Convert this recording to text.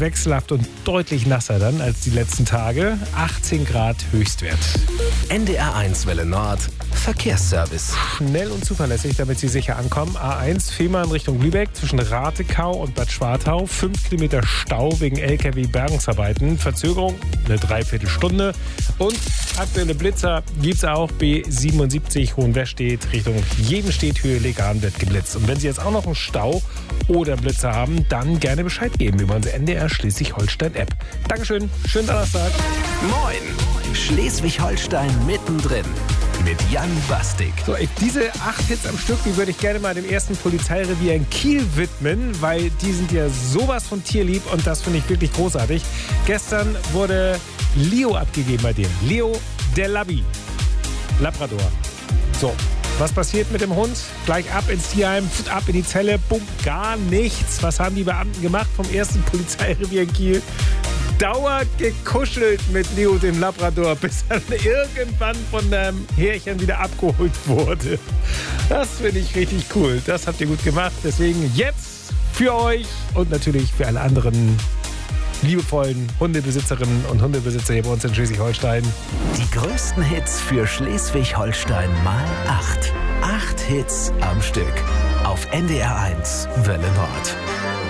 wechselhaft und deutlich nasser dann als die letzten Tage. 18 Grad Höchstwert. NDR1 Welle Nord. Verkehrsservice. Schnell und zuverlässig, damit Sie sicher ankommen. A1 Fehmarn Richtung Lübeck zwischen Ratekau und Bad Schwartau. 5 Kilometer Stau wegen LKW-Bergungsarbeiten. Verzögerung eine Dreiviertelstunde. Und aktuelle Blitzer gibt es auch. B77 Hohenwestedt Richtung Jebenstedt-Höhe Legan wird geblitzt. Und wenn Sie jetzt auch noch einen Stau oder Blitzer haben, dann gerne Bescheid geben über unsere NDR Schleswig-Holstein-App. Dankeschön, schönen Donnerstag. Moin! Schleswig-Holstein mittendrin. Mit Jan Bastik. So, diese 8 Hits am Stück, die würde ich gerne mal dem ersten Polizeirevier in Kiel widmen, weil die sind ja sowas von tierlieb und das finde ich wirklich großartig. Gestern wurde Leo abgegeben bei denen. Leo der Labrador. So, was passiert mit dem Hund? Gleich ab ins Tierheim, ab in die Zelle, bumm, gar nichts. Was haben die Beamten gemacht vom ersten Polizeirevier in Kiel? Dauer gekuschelt mit Leo dem Labrador, bis er irgendwann von einem Härchen wieder abgeholt wurde. Das finde ich richtig cool. Das habt ihr gut gemacht. Deswegen jetzt für euch und natürlich für alle anderen liebevollen Hundebesitzerinnen und Hundebesitzer hier bei uns in Schleswig-Holstein. Die größten Hits für Schleswig-Holstein mal 8. 8 Hits am Stück. Auf NDR1 Welle Nord.